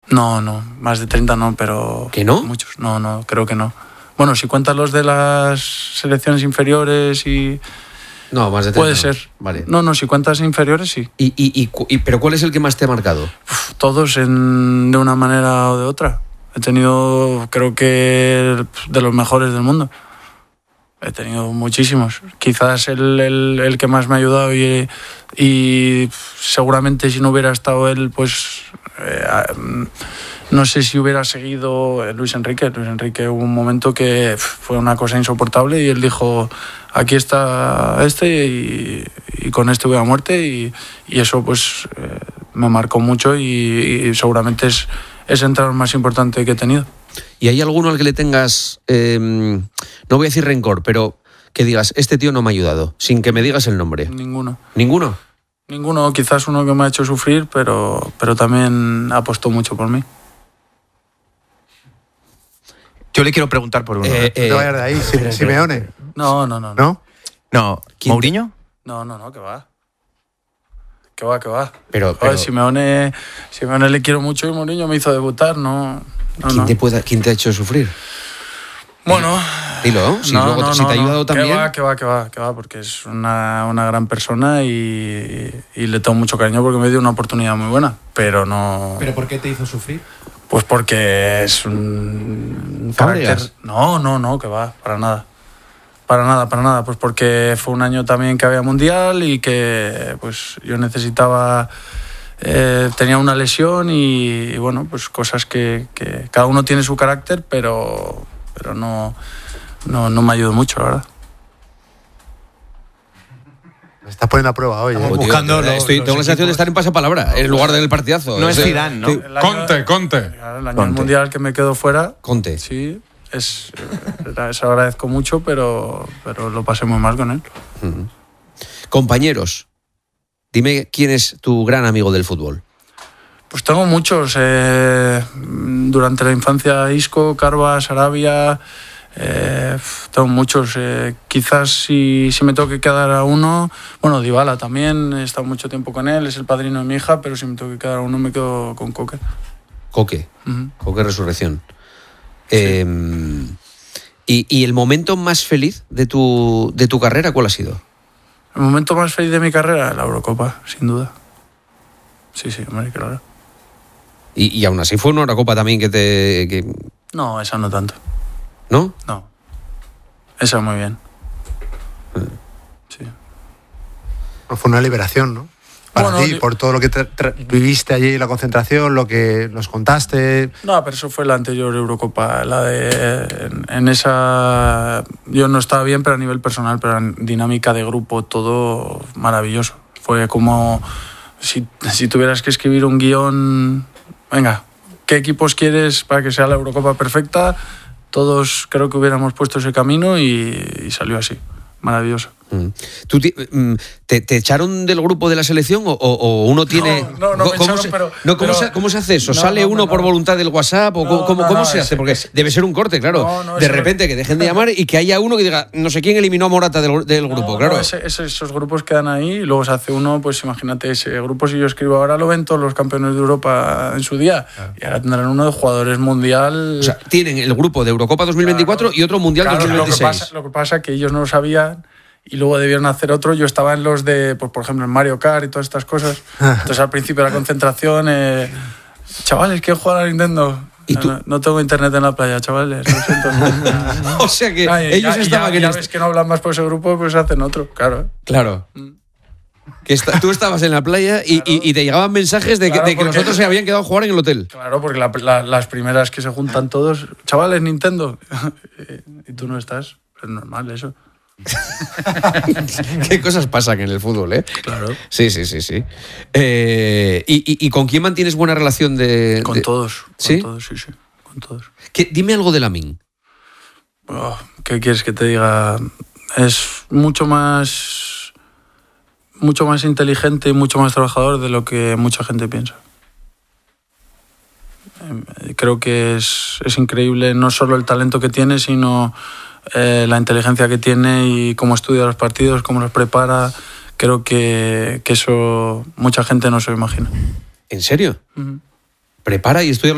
No, más de 30 no, pero... ¿Que no? Muchos, no, creo que no. Bueno, si cuentas los de las selecciones inferiores y... No, más de 30 puede no. ser. Vale. No, si cuentas inferiores, sí. ¿Pero cuál es el que más te ha marcado? Todos de una manera o de otra. He tenido, creo que, de los mejores del mundo. He tenido muchísimos. Quizás el que más me ha ayudado y seguramente si no hubiera estado él, pues no sé si hubiera seguido Luis Enrique. Luis Enrique hubo un momento que fue una cosa insoportable y él dijo, aquí está y con este voy a muerte y eso pues me marcó mucho y seguramente es el entrenador más importante que he tenido. ¿Y hay alguno al que le tengas, no voy a decir rencor, pero que digas, este tío no me ha ayudado, sin que me digas el nombre? Ninguno. ¿Ninguno? Ninguno, quizás uno que me ha hecho sufrir, pero también apostó mucho por mí. Yo le quiero preguntar por uno. No te vayas de ahí, Simeone. No. ¿No? No, ¿Mourinho? No, que va. Que va. Pero Simeone le quiero mucho y Mourinho me hizo debutar, no. ¿Quién te ha hecho sufrir? Bueno, dilo, si te ha ayudado también. Que va, porque es una gran persona y le tengo mucho cariño porque me dio una oportunidad muy buena, pero no. ¿Pero por qué te hizo sufrir? Pues porque es un ¿Cabreas? carácter. No, que va, para nada, pues porque fue un año también que había mundial y que pues yo necesitaba. Tenía una lesión y bueno, pues cosas que cada uno tiene su carácter, pero no me ayudó mucho, la verdad. Me estás poniendo a prueba hoy. Estamos buscando Tengo la sensación de estar en pasapalabra en lugar del partidazo. No es Zidane, ¿no? Conte. El año del mundial que me quedo fuera. Conte. Sí, se lo agradezco mucho, pero lo pasé muy mal con él. Compañeros, dime quién es tu gran amigo del fútbol. Pues tengo muchos. Durante la infancia, Isco, Carva, Sarabia. Tengo muchos. Quizás si me tengo que quedar a uno. Bueno, Dybala también. He estado mucho tiempo con él. Es el padrino de mi hija. Pero si me tengo que quedar a uno, me quedo con Coque. Coque. Uh-huh. Coque Resurrección. Sí. ¿Y el momento más feliz de tu carrera cuál ha sido? El momento más feliz de mi carrera, la Eurocopa, sin duda. Sí, hombre, claro. Y aún así fue una Eurocopa también que... No, esa no tanto. ¿No? No. Esa muy bien. Sí. Fue una liberación, ¿no? Para ti, por todo lo que viviste allí, la concentración, lo que nos contaste. No, pero eso fue la anterior Eurocopa. La de... En esa... Yo no estaba bien, pero a nivel personal, pero en dinámica de grupo, todo maravilloso. Fue como... Si tuvieras que escribir un guión... Venga, ¿qué equipos quieres para que sea la Eurocopa perfecta? Todos creo que hubiéramos puesto ese camino y salió así. Maravilloso. ¿Tú te echaron del grupo de la selección o uno tiene...? No me echaron, ¿Cómo se hace eso? ¿Sale uno por voluntad del WhatsApp? ¿O cómo se hace? Porque debe ser un corte, claro. De repente que dejen de llamar y que haya uno que diga, no sé quién eliminó a Morata del grupo, claro. Esos grupos quedan ahí y luego se hace uno, pues imagínate, ese grupo si yo escribo ahora lo ven todos los campeones de Europa en su día. Claro. Y ahora tendrán uno de jugadores mundial... O sea, tienen el grupo de Eurocopa 2024 y otro Mundial 2026. Lo que pasa es que ellos no lo sabían y luego debieron hacer otro. Yo estaba en los de, pues, por ejemplo, en Mario Kart y todas estas cosas. Entonces al principio de la concentración, chavales, ¿quién juega a la Nintendo? ¿Y tú? No tengo internet en la playa, chavales, lo siento. O sea que ellos estaban... Ya ves que no hablan más por ese grupo, pues hacen otro, claro. Claro. Que tú estabas en la playa y te llegaban mensajes de que nosotros se habían quedado a jugar en el hotel. Claro, porque las primeras que se juntan todos, chavales, Nintendo, y tú no estás, es normal eso. Qué cosas pasan en el fútbol, ¿eh? Claro. Sí. ¿Y con quién mantienes buena relación Con todos. ¿Sí? Con todos, sí. Con todos. Dime algo de Lamine. ¿Qué quieres que te diga? Es mucho más inteligente y mucho más trabajador de lo que mucha gente piensa. Creo que es increíble no solo el talento que tiene, sino la inteligencia que tiene y cómo estudia los partidos, cómo los prepara. Creo que eso mucha gente no se lo imagina. ¿En serio? Uh-huh. ¿Prepara y estudia